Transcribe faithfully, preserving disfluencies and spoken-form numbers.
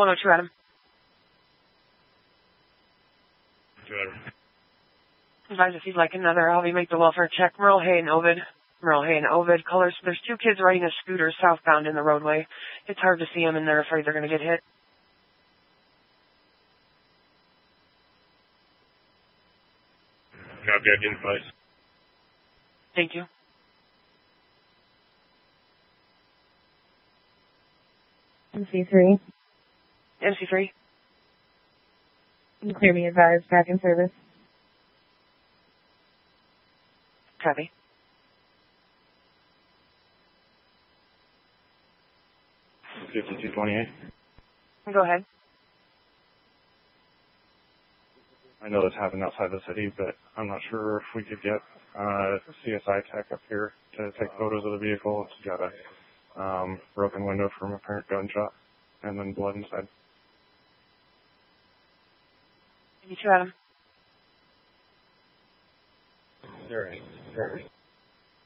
one oh two, Adam. two Adam. Advise if you'd like another, I'll be make the welfare check. Merle Hay and Ovid. Merle Hay and Ovid. Colors. There's two kids riding a scooter southbound in the roadway. It's hard to see them, and they're afraid they're going to get hit. Copy, identified. Thank you. M C three. M C three. Clear me advised, back in service. Copy. fifty-two twenty-eight. Go ahead. I know this happened outside the city, but I'm not sure if we could get uh, C S I tech up here to take photos of the vehicle. It's got a um, broken window from a apparent gunshot and then blood inside. You too, Adam. All right. All right.